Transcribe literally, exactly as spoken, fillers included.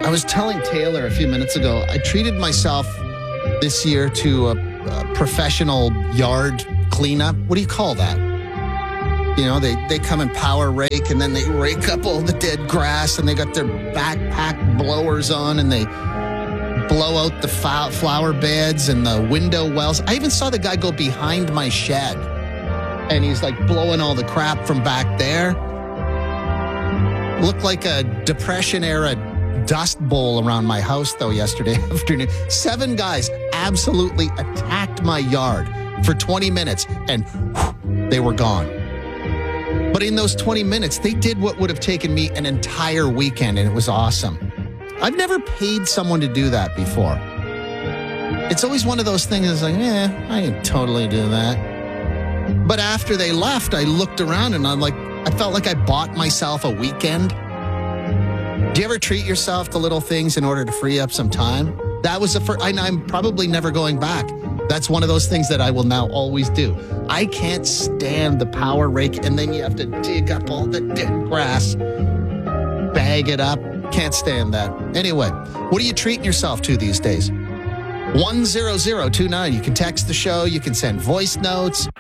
I was telling Taylor a few minutes ago, I treated myself this year to a, a professional yard cleanup. What do you call that? You know, they, they come and power rake, and then they rake up all the dead grass, and they got their backpack blowers on, and they blow out the fa- flower beds and the window wells. I even saw the guy go behind my shed, and he's like blowing all the crap from back there. Looked like a Depression-era dust bowl around my house, though, yesterday afternoon. Seven guys absolutely attacked my yard for twenty minutes, and whew, they were gone. But in those twenty minutes, they did what would have taken me an entire weekend, and it was awesome. I've never paid someone to do that before. It's always one of those things that's like, eh, I can totally do that. But after they left, I looked around and I'm like, I felt like I bought myself a weekend. Do you ever treat yourself to little things in order to free up some time? That was the first, and I'm probably never going back. That's one of those things that I will now always do. I can't stand the power rake, and then you have to dig up all the dead grass, bag it up. Can't stand that. Anyway, what are you treating yourself to these days? one zero zero two nine. You can text the show. You can send voice notes.